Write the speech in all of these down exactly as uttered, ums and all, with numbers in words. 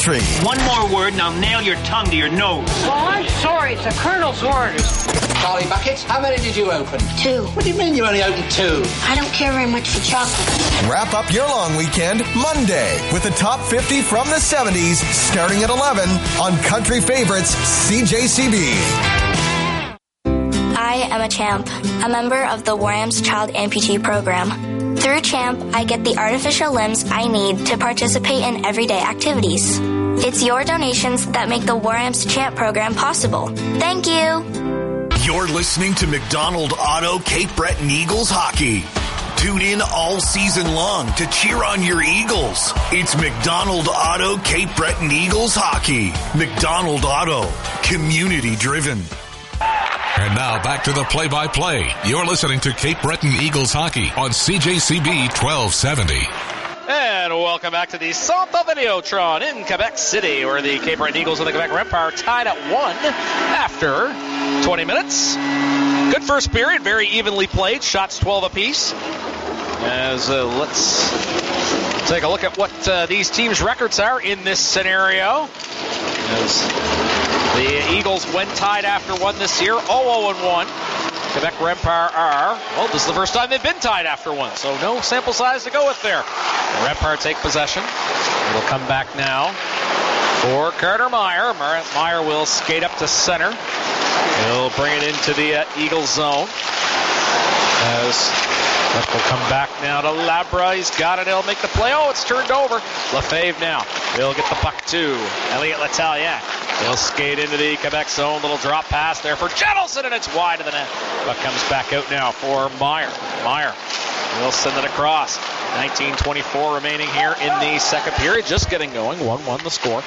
country. One more word and I'll nail your tongue to your nose. Well, I'm sorry. It's the Colonel's orders. Charlie Buckets, how many did you open? Two. What do you mean you only opened two? I don't care very much for chocolate. Wrap up your long weekend Monday with the top fifty from the seventies starting at eleven on Country Favorites C J C B. I am a CHAMP, a member of the War Amps Child Amputee Program. Through CHAMP, I get the artificial limbs I need to participate in everyday activities. It's your donations that make the War Amps CHAMP program possible. Thank you. You're listening to McDonald Auto Cape Breton Eagles hockey. Tune in all season long to cheer on your Eagles. It's McDonald Auto Cape Breton Eagles hockey. McDonald Auto, community driven. And now back to the play-by-play. You're listening to Cape Breton Eagles hockey on C J C B twelve seventy. And welcome back to the Centre Videotron in Quebec City, where the Cape Breton Eagles and the Quebec Empire tied at one after twenty minutes. Good first period, very evenly played, shots twelve apiece. As uh, let's take a look at what uh, these teams' records are in this scenario. As the Eagles, when tied after one this year, oh oh one. Quebec Empire are, well, this is the first time they've been tied after one, so no sample size to go with there. The Empire take possession. It'll come back now for Carter Meyer. Meyer will skate up to center. He'll bring it into the uh, Eagles zone. As that will come back now to Labra. He's got it. He'll make the play. Oh, it's turned over. Lefebvre now. He'll get the puck to Elliot Letellier. He'll skate into the Quebec zone. Little drop pass there for Jettleson, and it's wide of the net. Puck comes back out now for Meyer. Meyer will send it across. nineteen twenty-four remaining here in the second period. Just getting going. one one the score.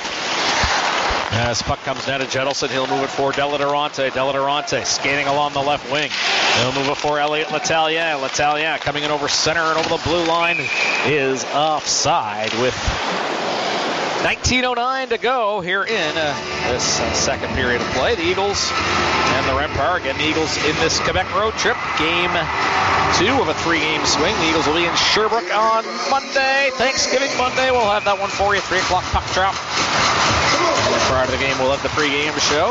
As puck comes now to Jettleson, he'll move it for Deladurante. Deladurante skating along the left wing. He'll move it for Elliot Letellier. Letellier coming in over center and over the blue line is offside with nineteen oh nine to go here in uh, this uh, second period of play. The Eagles and the Empire. Again, the Eagles in this Quebec road trip. Game two of a three-game swing. The Eagles will be in Sherbrooke on Monday. Thanksgiving Monday. We'll have that one for you. three o'clock puck drop. Prior to the game, we'll have the pregame show.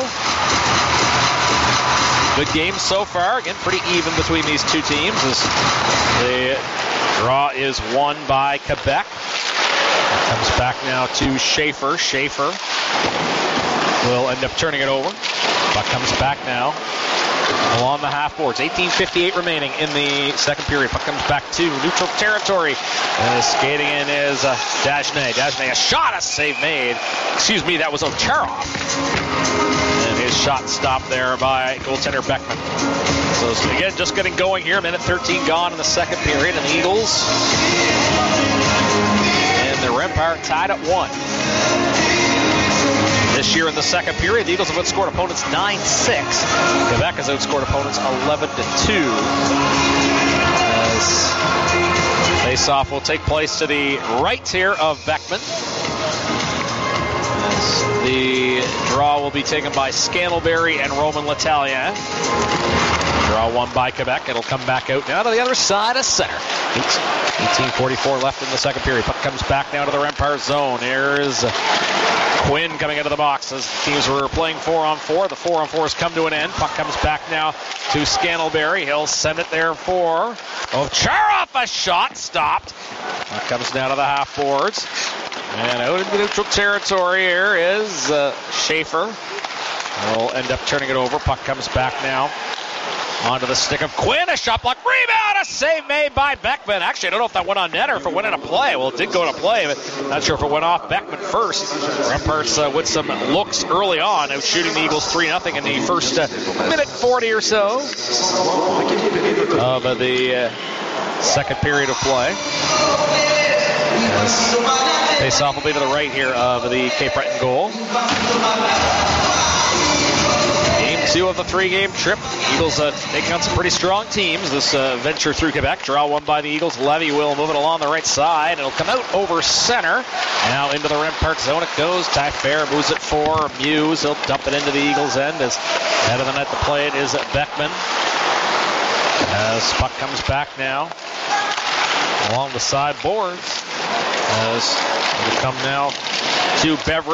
Good game so far. Again, pretty even between these two teams as the draw is won by Quebec. It comes back now to Schaefer. Schaefer will end up turning it over. Puck comes back now along the half boards. eighteen fifty-eight remaining in the second period. Puck comes back to neutral territory. And skating in is uh, Dagenais. Dagenais, a shot, a save made. Excuse me, that was Ocharov. And his shot stopped there by goaltender Beckman. So again, just getting going here. minute thirteen gone in the second period. And the Eagles and the Empire tied at one. This year in the second period, the Eagles have outscored opponents nine six. Quebec has outscored opponents eleven to two. As face-off will take place to the right here of Beckman. As the draw will be taken by Scantlebury and Roman Letellier. Draw one by Quebec. It'll come back out now to the other side of center. eighteen forty-four left in the second period. Puck comes back now to the Empire zone. Here's Quinn coming into the box as the teams were playing four on four. The four on four has come to an end. Puck comes back now to Scantlebury. He'll send it there for Ocharov. A shot stopped. Puck comes down to the half boards. And out into neutral territory here is uh, Schaefer. He'll end up turning it over. Puck comes back now onto the stick of Quinn. A shot block. Rebound. A save made by Beckman. Actually, I don't know if that went on net or if it went into play. Well, it did go into play, but not sure if it went off Beckman first. Remparts uh, with some looks early on, out shooting the Eagles three nothing in the first uh, minute forty or so of uh, the uh, second period of play. Face-off will be to the right here of the Cape Breton goal. Game two of the three-game trip. Eagles uh, taking on some pretty strong teams this uh, venture through Quebec. Draw one by the Eagles. Levy will move it along the right side. It'll come out over center. Now into the Rempart zone it goes. Ty Fair moves it for Muse. He'll dump it into the Eagles' end as head of the net to play it is Beckman. As puck comes back now along the side boards. As it'll come now to Beverly.